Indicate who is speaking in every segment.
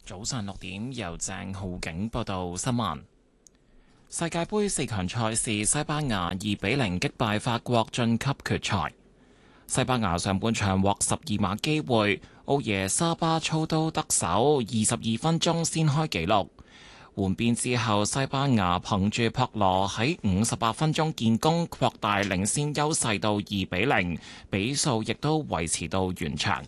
Speaker 1: 早上6點，由鄭浩景報道新聞。世界盃4強賽事，西班牙2-0擊敗法國晉級決賽。西班牙上半場獲12碼機會，奧耶沙巴操刀得手，22分鐘先開紀錄。換邊之後，西班牙憑住柏羅喺58分鐘建功，擴大領先優勢到2-0，比數亦都維持到完場。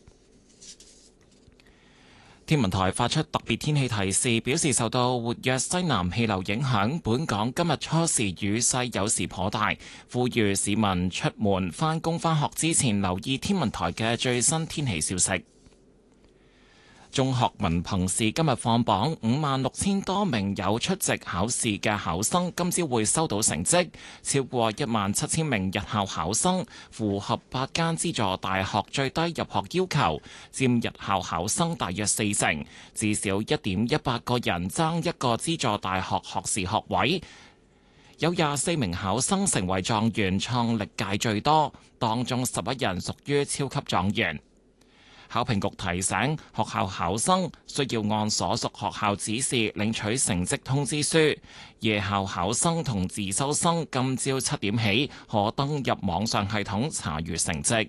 Speaker 1: 天文台發出特別天氣提示，表示受到活躍西南氣流影響，本港今日初時雨勢有時頗大，呼籲市民出門返工返學之前留意天文台嘅最新天氣消息。中學文憑試今日放榜，56000多名有出席考試嘅考生今朝會收到成績，超過17000名日校考生符合8間資助大學最低入學要求，佔日校考生大約40%，至少1.18個人爭一個資助大學學士學位。有24名考生成為狀元，創歷屆最多，當中11人屬於超級狀元。考評局提醒學校考生需要按所屬學校指示領取成績通知書，夜校考生同自修生今朝7點起可登入網上系統查閱成績。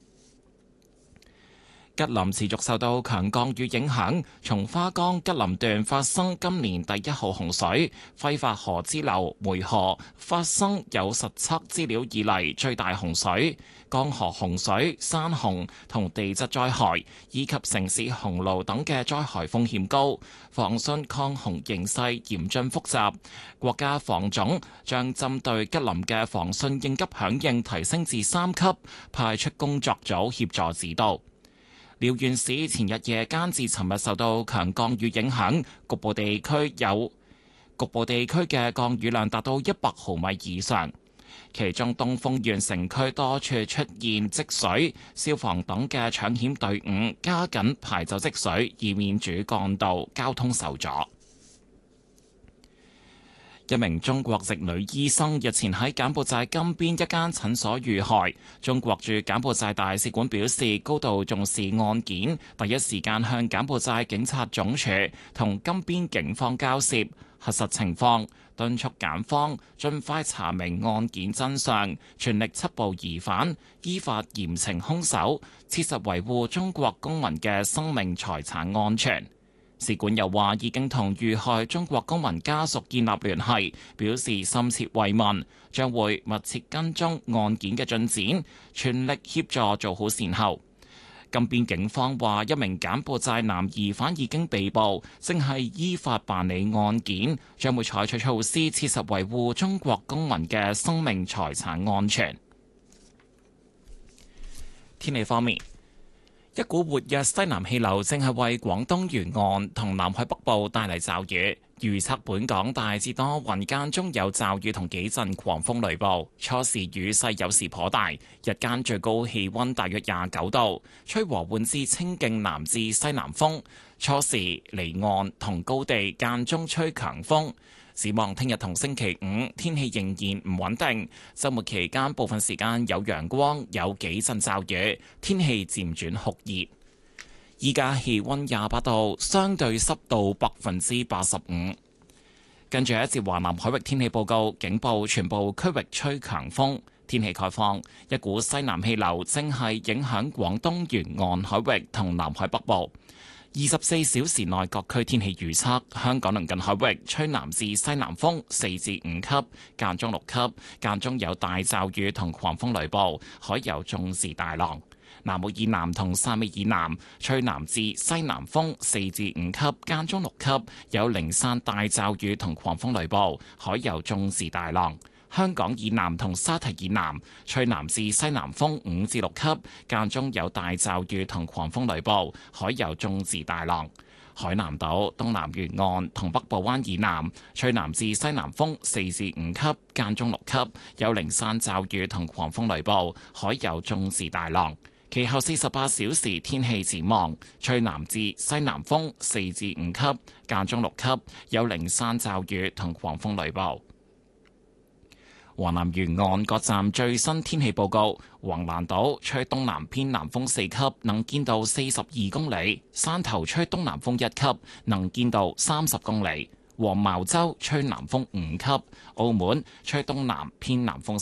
Speaker 1: 吉林持續受到強降雨影響，松花江吉林段發生今年第1號洪水，揮發河支流梅河發生有實測資料以嚟最大洪水，江河洪水、山洪同地質災害以及城市洪澇等嘅災害風險高，防汛抗洪形勢嚴峻複雜。國家防總將針對吉林嘅防汛應急響應提升至3級，派出工作組協助指導。遼源市前日夜間至尋日受到強降雨影響，局部地區嘅降雨量達到100毫米以上，其中東豐縣城區多處出現積水，消防等嘅搶險隊伍加緊排走積水，以免主幹道交通受阻。一名中國籍女醫生日前喺柬埔寨金邊一間診所遇害，中國駐柬埔寨大使館表示高度重視案件，第一時間向柬埔寨警察總署同金邊警方交涉，核實情況，敦促柬方盡快查明案件真相，全力緝捕疑犯，依法嚴懲兇手，切實維護中國公民嘅生命財產安全。使館又話已經同遇害中國公民家屬建立聯繫，表示深切慰問，將會密切跟蹤案件嘅進展，全力協助做好善後。金邊警方話一名柬埔寨男疑犯已經被捕，正係依法辦理案件，將會採取措施切實維護中國公民嘅生命財產安全。天氣方面，一股活躍西南氣流正係為廣東沿岸同南海北部帶嚟驟雨，預測本港大致多雲，間中有驟雨同幾陣狂風雷暴，初時雨勢有時頗大，日間最高氣溫大約29度，吹和緩至清勁南至西南風，初時離岸同高地間中吹強風。展望聽日同星期五，天氣仍然唔穩定。週末期間部分時間有陽光，有幾陣驟雨，天氣漸轉酷熱。依家氣溫28度，相對濕度85%。跟住一節華南海域天氣報告，警報全部區域吹強風。天氣概況，一股西南氣流正係影響廣東沿岸海域同南海北部。24小時內各區天氣預測：香港鄰近海域吹南至西南風4至5級，間中6級，間中有大驟雨同狂風雷暴，海有中至大浪。南澳以南同汕尾以南吹南至西南風4至5級，間中6級，有零散大驟雨同狂風雷暴，海有中至大浪。香港以南同沙堤以南吹南至西南風5至6級，間中有大驟雨同狂風雷暴，海有中至大浪。海南島東南沿岸同北部灣以南吹南至西南風4至5級，間中6級，有零散驟雨同狂風雷暴，海有中至大浪。其後48小時天氣展望，吹南至西南風4至5級，間中6級，有零散驟雨同狂風雷暴。 華南沿岸各站最新天氣報告：橫瀾島吹東南偏南風4級，能見度42公里；汕頭吹東南風1級，能見度30公里；黃茅洲吹南風5級；澳門吹東南偏南風